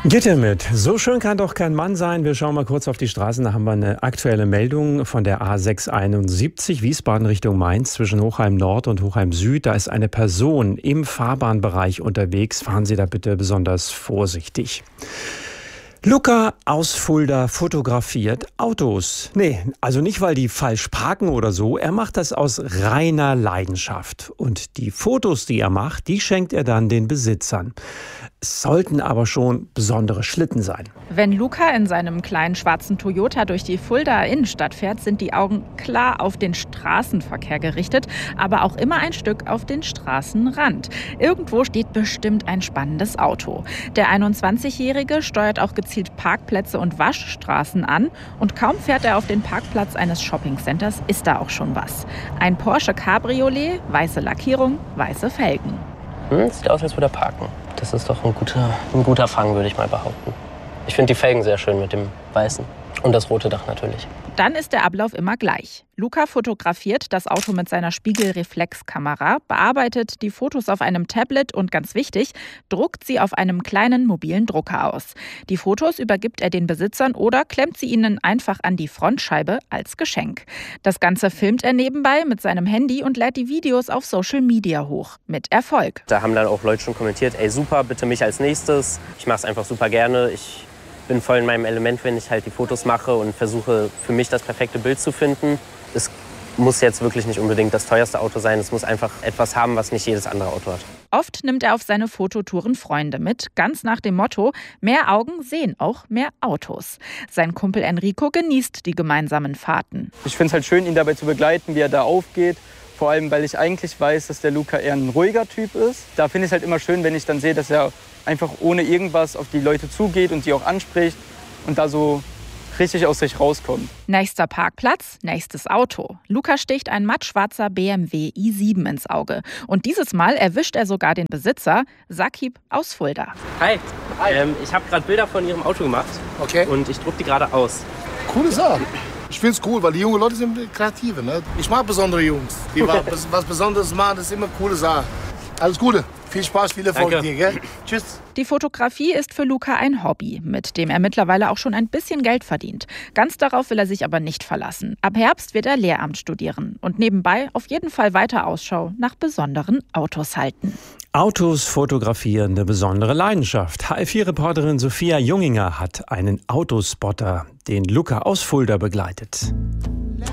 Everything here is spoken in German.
Geht ihr mit? So schön kann doch kein Mann sein. Wir schauen mal kurz auf die Straßen. Da haben wir eine aktuelle Meldung von der A671 Wiesbaden Richtung Mainz zwischen Hochheim Nord und Hochheim Süd. Da ist eine Person im Fahrbahnbereich unterwegs. Fahren Sie da bitte besonders vorsichtig. Luca aus Fulda fotografiert Autos. Nee, also nicht, weil die falsch parken oder so. Er macht das aus reiner Leidenschaft. Und die Fotos, die er macht, die schenkt er dann den Besitzern. Es sollten aber schon besondere Schlitten sein. Wenn Luca in seinem kleinen schwarzen Toyota durch die Fuldaer Innenstadt fährt, sind die Augen klar auf den Straßenverkehr gerichtet, aber auch immer ein Stück auf den Straßenrand. Irgendwo steht bestimmt ein spannendes Auto. Der 21-Jährige steuert auch gezielt Parkplätze und Waschstraßen an und kaum fährt er auf den Parkplatz eines Shoppingcenters, ist da auch schon was. Ein Porsche Cabriolet, weiße Lackierung, weiße Felgen. Sieht aus, als würde er parken. Das ist doch ein guter Fang, würde ich mal behaupten. Ich finde die Felgen sehr schön mit dem Weißen. Und das rote Dach natürlich. Dann ist der Ablauf immer gleich. Luca fotografiert das Auto mit seiner Spiegelreflexkamera, bearbeitet die Fotos auf einem Tablet und ganz wichtig, druckt sie auf einem kleinen mobilen Drucker aus. Die Fotos übergibt er den Besitzern oder klemmt sie ihnen einfach an die Frontscheibe als Geschenk. Das Ganze filmt er nebenbei mit seinem Handy und lädt die Videos auf Social Media hoch. Mit Erfolg. Da haben dann auch Leute schon kommentiert, ey super, bitte mich als nächstes. Ich mache es einfach super gerne. Ich bin voll in meinem Element, wenn ich halt die Fotos mache und versuche für mich das perfekte Bild zu finden. Es muss jetzt wirklich nicht unbedingt das teuerste Auto sein. Es muss einfach etwas haben, was nicht jedes andere Auto hat. Oft nimmt er auf seine Fototouren Freunde mit, ganz nach dem Motto, mehr Augen sehen auch mehr Autos. Sein Kumpel Enrico genießt die gemeinsamen Fahrten. Ich finde es halt schön, ihn dabei zu begleiten, wie er da aufgeht. Vor allem, weil ich eigentlich weiß, dass der Luca eher ein ruhiger Typ ist. Da finde ich es halt immer schön, wenn ich dann sehe, dass er einfach ohne irgendwas auf die Leute zugeht und die auch anspricht und da so richtig aus sich rauskommt. Nächster Parkplatz, nächstes Auto. Luca sticht ein mattschwarzer BMW i7 ins Auge. Und dieses Mal erwischt er sogar den Besitzer, Sakib aus Fulda. Hi, ich habe gerade Bilder von Ihrem Auto gemacht. Okay. Und ich druck die gerade aus. Coole Sache. Ich finde es cool, weil die jungen Leute sind Kreative. Ne? Ich mag besondere Jungs. Die was Besonderes machen, das ist immer eine coole Sache. Alles Gute. Viel Spaß, viel Erfolg dir, gell? Tschüss. Die Fotografie ist für Luca ein Hobby, mit dem er mittlerweile auch schon ein bisschen Geld verdient. Ganz darauf will er sich aber nicht verlassen. Ab Herbst wird er Lehramt studieren und nebenbei auf jeden Fall weiter Ausschau nach besonderen Autos halten. Autos fotografieren, eine besondere Leidenschaft. HR4-Reporterin Sophia Junginger hat einen Autospotter, den Luca aus Fulda begleitet.